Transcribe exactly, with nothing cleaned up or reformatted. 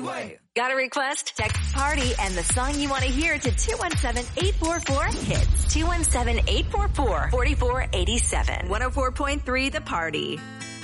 one-way. Got a request? Text PARTY and the song you want to hear to two one seven, eight four four, HITS. two one seven, eight four four, four four eight seven. one oh four point three The Party.